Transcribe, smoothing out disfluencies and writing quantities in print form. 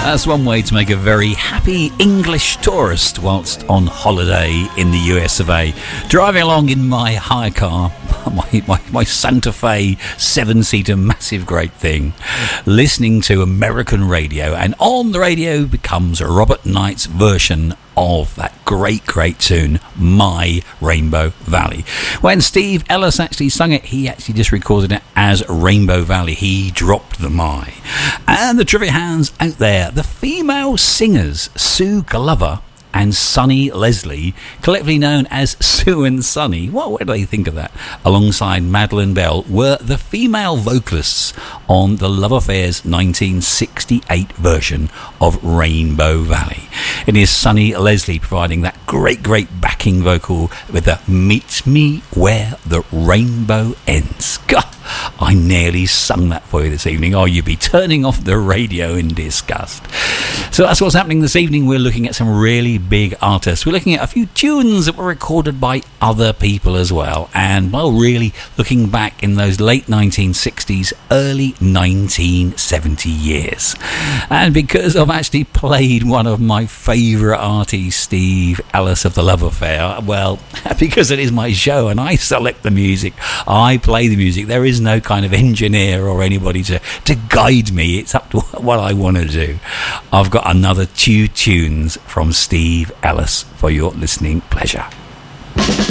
That's one way to make a very happy English tourist whilst on holiday in the US of A. Driving along in my hire car, my Santa Fe 7-seater massive great thing, listening to American radio, and on the radio becomes Robert Knight's version of that great tune, My Rainbow Valley. When Steve Ellis actually sung it, he actually just recorded it as Rainbow Valley. He dropped the my. And the trivia hands out there, the female singers Sue Glover and Sunny Leslie, collectively known as Sue and Sunny, what do they think of that? Alongside Madeline Bell, were the female vocalists on the Love Affairs 1968 version of Rainbow Valley. It is Sunny Leslie providing that great backing vocal with the Meet Me Where the Rainbow Ends. God, I nearly sung that for you this evening. Oh, you'd be turning off the radio in disgust. So that's what's happening this evening. We're looking at some really big artists. We're looking at a few tunes that were recorded by other people as well. And, well, really looking back in those late 1960s, early 1970 years. And because I've actually played one of my favourite artists, Steve Ellis of the Love Affair, well, because it is my show and I select the music, I play the music. There is no kind of engineer or anybody to guide me. It's up to what I want to do. I've got another 2 tunes from Steve Ellis for your listening pleasure.